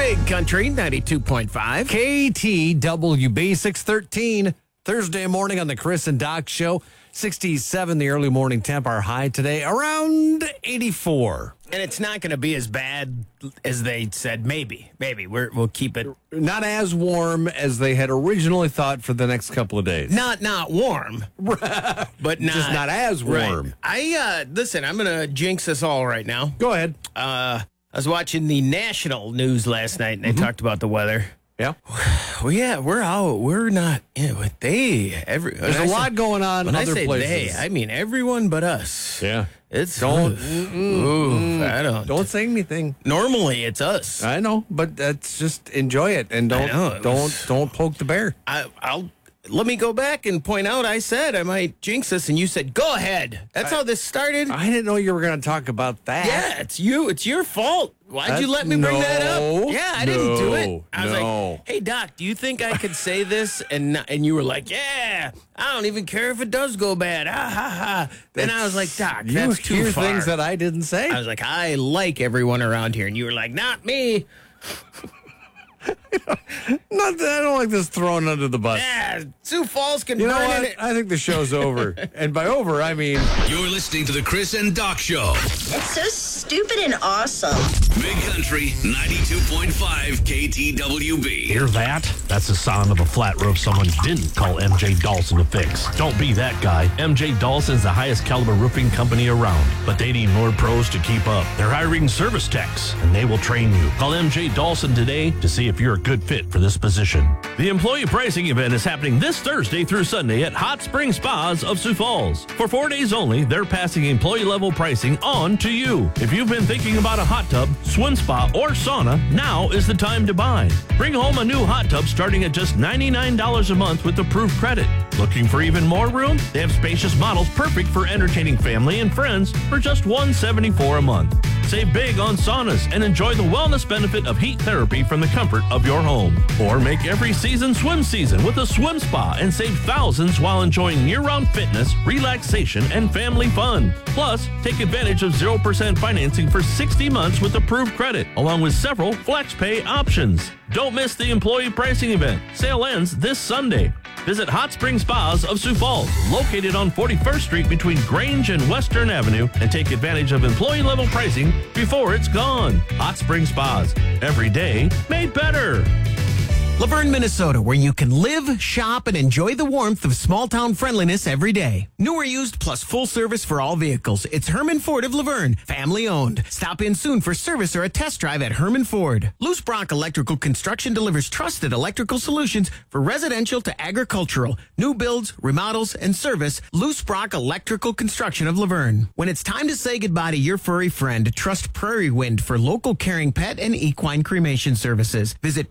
Big Country 92.5. KTWB 613, Thursday morning on the Chris and Doc Show. 67, the early morning temp. Our high today, around 84. And it's not going to be as bad as they said. Maybe. We'll keep it. Not as warm as they had originally thought for the next couple of days. Not warm. But Just not as warm. Right. Listen, I'm going to jinx us all right now. Go ahead. I was watching the national news last night, and they talked about the weather. Yeah. Well, yeah, we're out. We're not. But there's a lot going on in other places. When I say they, I mean everyone but us. Yeah. It's Don't say anything. Normally, it's us. I know, but that's just enjoy it and don't poke the bear. I'll let me go back and point out. I said I might jinx us, and you said go ahead. That's how this started. I didn't know you were going to talk about that. Yeah, it's you. It's your fault. Why'd you let me bring that up? Yeah, I didn't do it. I was like, hey, Doc, do you think I could say this? And you were like, yeah, I don't even care if it does go bad. Ha, ha, ha. Then I was like, Doc, that's too hear far. Things that I didn't say. I was like, I like everyone around here. And you were like, not me. I don't like this thrown under the bus. Yeah, Sioux Falls can You know burn what? it. I think the show's over. And by over, I mean... You're listening to the Chris and Doc Show. It's so stupid and awesome. Big Country 92.5 KTWB. Hear that? That's the sound of a flat roof someone didn't call MJ Dawson to fix. Don't be that guy. MJ Dawson's the highest caliber roofing company around, but they need more pros to keep up. They're hiring service techs, and they will train you. Call MJ Dawson today to see if you're a good fit for this position. The employee pricing event is happening this Thursday through Sunday at Hot Spring Spas of Sioux Falls. For 4 days only, they're passing employee level pricing on to you. If you've been thinking about a hot tub, swim spa, or sauna, now is the time to buy. Bring home a new hot tub starting at just $99 a month with approved credit. Looking for even more room? They have spacious models perfect for entertaining family and friends for just $174 a month. Save big on saunas and enjoy the wellness benefit of heat therapy from the comfort of your home. Or make every season swim season with a swim spa and save thousands while enjoying year-round fitness, relaxation, and family fun. Plus, take advantage of 0% financing for 60 months with approved credit, along with several flex pay options. Don't miss the employee pricing event. Sale ends this Sunday. Visit Hot Spring Spas of Sioux Falls, located on 41st Street between Grange and Western Avenue, and take advantage of employee-level pricing before it's gone. Hot Spring Spas. Every day made better. Laverne, Minnesota, where you can live, shop, and enjoy the warmth of small-town friendliness every day. New or used, plus full service for all vehicles. It's Herman Ford of Laverne, family-owned. Stop in soon for service or a test drive at Herman Ford. Loose Brock Electrical Construction delivers trusted electrical solutions for residential to agricultural, new builds, remodels, and service. Loose Brock Electrical Construction of Laverne. When it's time to say goodbye to your furry friend, trust Prairie Wind for local caring pet and equine cremation services. Visit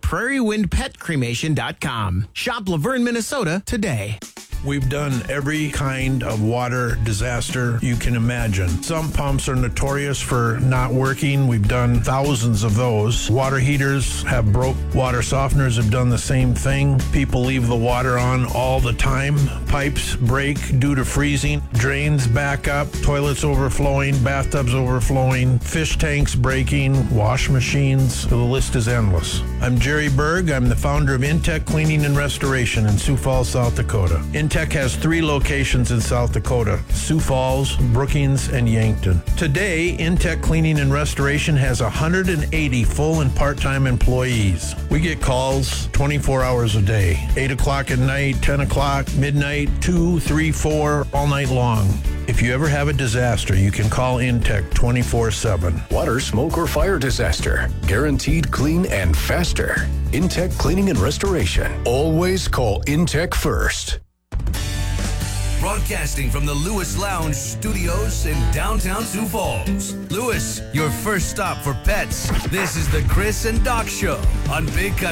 prairiewindpetcremation.com. Shop Laverne, Minnesota today. We've done every kind of water disaster you can imagine. Some pumps are notorious for not working. We've done thousands of those. Water heaters have broke. Water softeners have done the same thing. People leave the water on all the time. Pipes break due to freezing. Drains back up. Toilets overflowing. Bathtubs overflowing. Fish tanks breaking. Wash machines. The list is endless. I'm Jerry Berg. I'm the founder of Intech Cleaning and Restoration in Sioux Falls, South Dakota. Intech has 3 locations in South Dakota: Sioux Falls, Brookings, and Yankton. Today, Intech Cleaning and Restoration has 180 full and part-time employees. We get calls 24 hours a day, 8 o'clock at night, 10 o'clock, midnight, 2, 3, 4, all night long. If you ever have a disaster, you can call Intech 24/7. Water, smoke, or fire disaster. Guaranteed clean and faster. Intech Cleaning and Restoration. Always call Intech first. Broadcasting from the Lewis Lounge Studios in downtown Sioux Falls. Lewis, your first stop for pets. This is the Chris and Doc Show on Big Country.